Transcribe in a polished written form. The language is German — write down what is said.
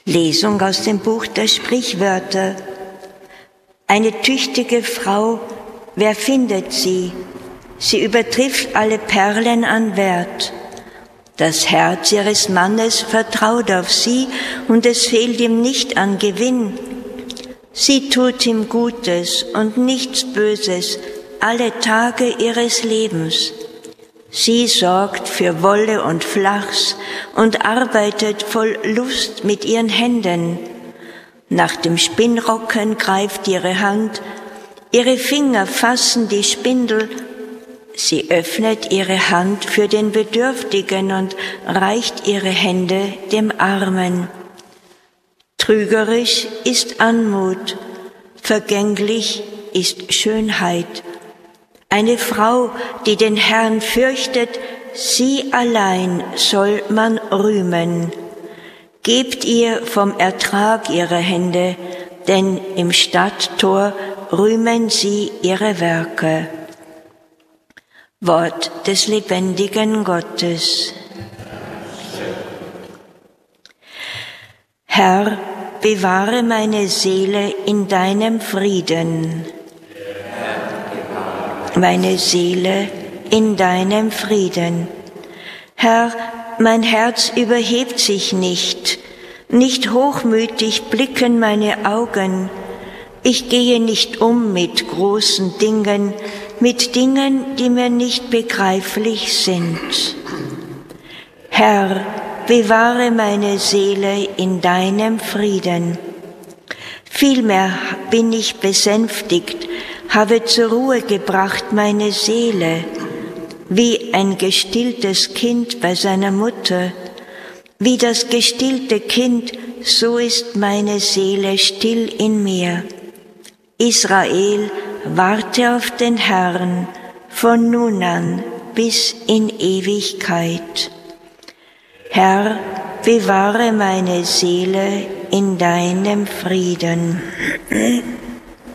Lesung aus dem Buch der Sprichwörter. Eine tüchtige Frau, wer findet sie? Sie übertrifft alle Perlen an Wert. Das Herz ihres Mannes vertraut auf sie, und es fehlt ihm nicht an Gewinn. Sie tut ihm Gutes und nichts Böses alle Tage ihres Lebens. Sie sorgt für Wolle und Flachs und arbeitet voll Lust mit ihren Händen. Nach dem Spinnrocken greift ihre Hand, ihre Finger fassen die Spindel. Sie öffnet ihre Hand für den Bedürftigen und reicht ihre Hände dem Armen. Trügerisch ist Anmut, vergänglich ist Schönheit. Eine Frau, die den Herrn fürchtet, sie allein soll man rühmen. Gebt ihr vom Ertrag ihrer Hände, denn im Stadttor rühmen sie ihre Werke. Wort des lebendigen Gottes. Herr, bewahre meine Seele in deinem Frieden. Meine Seele in deinem Frieden. Herr, mein Herz überhebt sich nicht hochmütig blicken meine Augen. Ich gehe nicht um mit großen Dingen, mit Dingen, die mir nicht begreiflich sind. Herr, bewahre meine Seele in deinem Frieden. Vielmehr bin ich besänftigt, habe zur Ruhe gebracht meine Seele, wie ein gestilltes Kind bei seiner Mutter. Wie das gestillte Kind, so ist meine Seele still in mir. Israel, warte auf den Herrn, von nun an bis in Ewigkeit. Herr, bewahre meine Seele in deinem Frieden.